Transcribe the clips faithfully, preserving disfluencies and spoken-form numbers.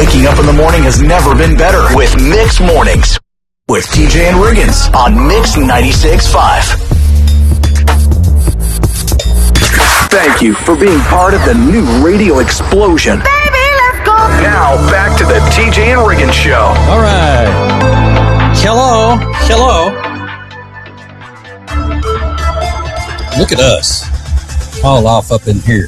Waking up in the morning has never been better with Mix Mornings with T J and Riggins on Mix ninety-six point five. Thank you for being part of the new radio explosion. Baby, let's go. Now, back to the T J and Riggins Show. All right. Hello. Hello. Look at us. All off up in here.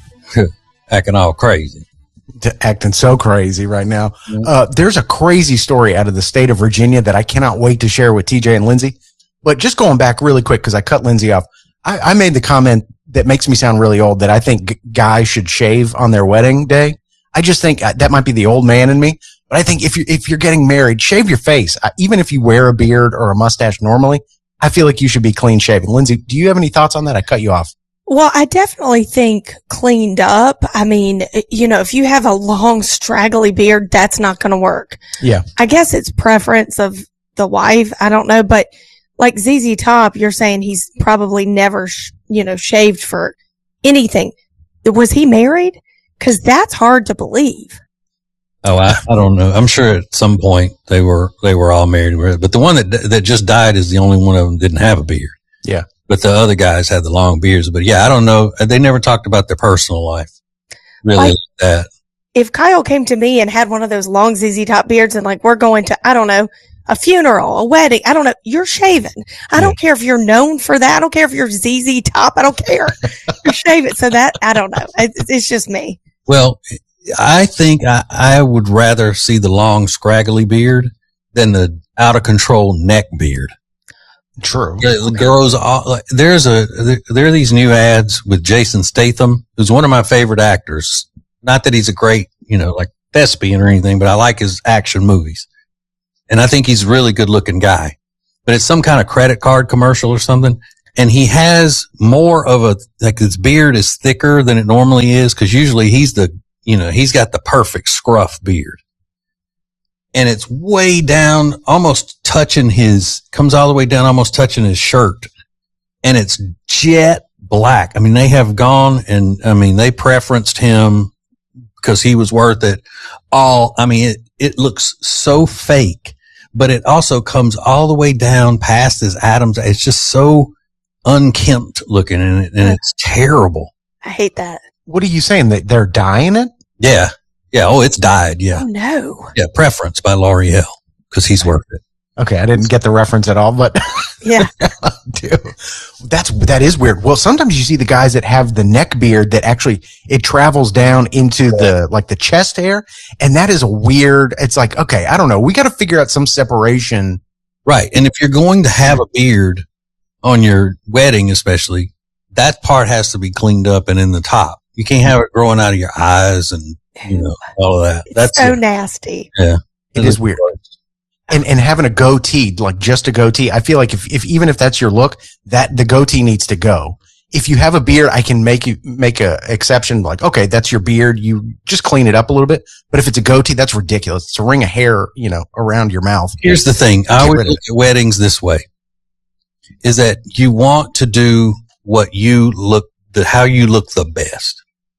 Acting all crazy. Acting so crazy right now. Mm-hmm. Uh, there's a crazy story out of the state of Virginia that I cannot wait to share with T J and Lindsay. But just going back really quick, because I cut Lindsay off. I, I made the comment that makes me sound really old that I think g- guys should shave on their wedding day. I just think that might be the old man in me. But I think if you if you're getting married, shave your face. Uh, even if you wear a beard or a mustache normally, I feel like you should be clean shaven. Lindsay, do you have any thoughts on that? I cut you off. Well, I definitely think cleaned up. I mean, you know, if you have a long, straggly beard, that's not going to work. Yeah. I guess it's preference of the wife. I don't know. But like Z Z Top, you're saying he's probably never, sh- you know, shaved for anything. Was he married? Because that's hard to believe. Oh, I, I don't know. I'm sure at some point they were they were all married. But the one that that just died is the only one of them didn't have a beard. Yeah. But the other guys had the long beards. But yeah, I don't know. They never talked about their personal life. Really, like, like that. If Kyle came to me and had one of those long Z Z Top beards and like, we're going to, I don't know, a funeral, a wedding, I don't know, you're shaven. I yeah. don't care if you're known for that. I don't care if you're Z Z Top. I don't care. You're shaven. So that, I don't know. It's, it's just me. Well, I think I, I would rather see the long, scraggly beard than the out of control neck beard. True. It grows all, there's a, there are these new ads with Jason Statham, who's one of my favorite actors. Not that he's a great, you know, like thespian or anything, but I like his action movies. And I think he's a really good looking guy, but it's some kind of credit card commercial or something. And he has more of a, like his beard is thicker than it normally is. Cause usually he's the, you know, he's got the perfect scruff beard. And it's way down, almost touching his, comes all the way down, almost touching his shirt. And it's jet black. I mean, they have gone and, I mean, they preferenced him because he was worth it all. I mean, it, it looks so fake, but it also comes all the way down past his Adam's. It's just so unkempt looking and, it, and it's terrible. I hate that. What are you saying? That they're dyeing it? Yeah. Yeah. Oh, it's dyed. Yeah. Oh, no. Yeah. Preference by L'Oreal because he's worth it. Okay. I didn't get the reference at all, but yeah, dude, that's, that is weird. Well, sometimes you see the guys that have the neck beard that actually it travels down into the, like the chest hair. And that is a weird, it's like, okay, I don't know. We got to figure out some separation. Right. And if you're going to have a beard on your wedding, especially, that part has to be cleaned up and in the top. You can't have it growing out of your eyes and, you know, all of that. It's That's so it. nasty. Yeah. It is weird. And, and having a goatee, like just a goatee, I feel like if, if, even if that's your look, that the goatee needs to go. If you have a beard, I can make you, make a exception, like, okay, that's your beard. You just clean it up a little bit. But if it's a goatee, that's ridiculous. It's a ring of hair, you know, around your mouth. Here's the thing. I would look at weddings this way, is that you want to do what you look, the, how you look the best.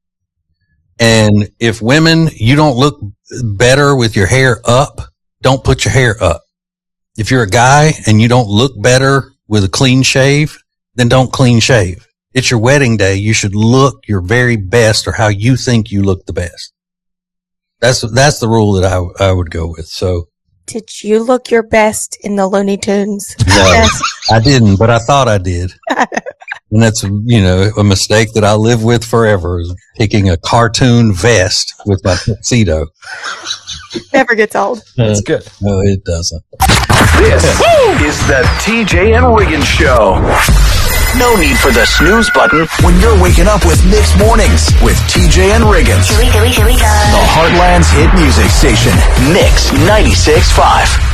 And if women, you don't look better with your hair up, don't put your hair up. If you're a guy and you don't look better with a clean shave, then don't clean shave. It's your wedding day. You should look your very best or how you think you look the best. That's, that's the rule that I, I would go with. So. Did you look your best in the Looney Tunes? No, I didn't, but I thought I did. And that's, you know, a mistake that I live with forever is picking a cartoon vest with my tuxedo. Never gets old. That's good. No, it doesn't. This is the T J and Riggins Show. No need for the snooze button when you're waking up with Mixed Mornings with T J and Riggins. Here we go, here we go. The Heartland's hit music station, Mix ninety-six point five.